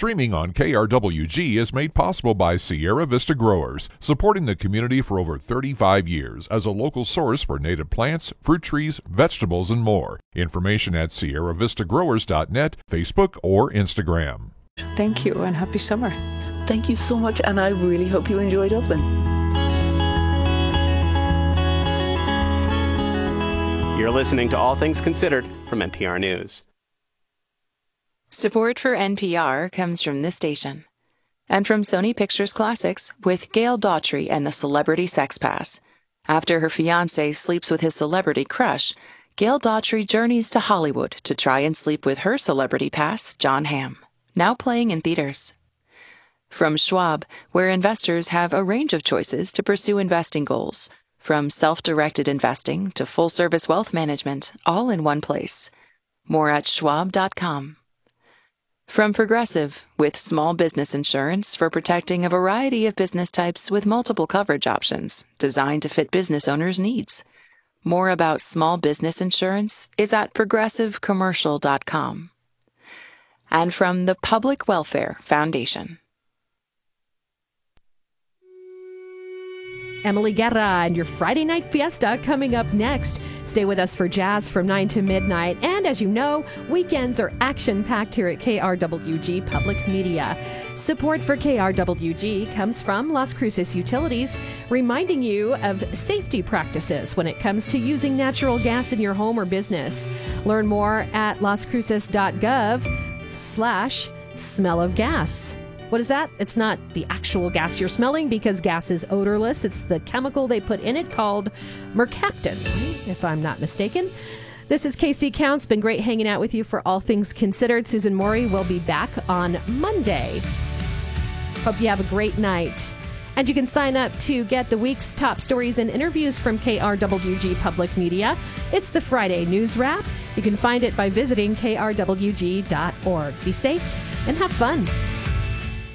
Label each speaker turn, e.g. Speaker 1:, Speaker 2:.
Speaker 1: Streaming on KRWG is made possible by Sierra Vista Growers, supporting the community for over 35 years as a local source for native plants, fruit trees, vegetables, and more. Information at sierravistagrowers.net, Facebook, or Instagram.
Speaker 2: Thank you, and happy summer.
Speaker 3: Thank you so much, and I really hope you enjoy Dublin.
Speaker 4: You're listening to All Things Considered from NPR News.
Speaker 5: Support for NPR comes from this station and from Sony Pictures Classics with Gail Daughtry and the Celebrity Sex Pass. After her fiancé sleeps with his celebrity crush, Gail Daughtry journeys to Hollywood to try and sleep with her celebrity pass, Jon Hamm, now playing in theaters. From Schwab, where investors have a range of choices to pursue investing goals, from self-directed investing to full-service wealth management, all in one place. More at schwab.com. From Progressive, with small business insurance for protecting a variety of business types with multiple coverage options designed to fit business owners' needs. More about small business insurance is at progressivecommercial.com. And from the Public Welfare Foundation.
Speaker 6: Emily Guerra and your Friday Night Fiesta coming up next. Stay with us for jazz from 9 to midnight. And as you know, weekends are action-packed here at KRWG Public Media. Support for KRWG comes from Las Cruces Utilities, reminding you of safety practices when it comes to using natural gas in your home or business. Learn more at lascruces.gov/smell of gas. What is that? It's not the actual gas you're smelling because gas is odorless. It's the chemical they put in it called mercaptan, if I'm not mistaken. This is Casey Counts. Been great hanging out with you for All Things Considered. Susan Morey will be back on Monday. Hope you have a great night. And you can sign up to get the week's top stories and interviews from KRWG Public Media. It's the Friday News Wrap. You can find it by visiting krwg.org. Be safe and have fun.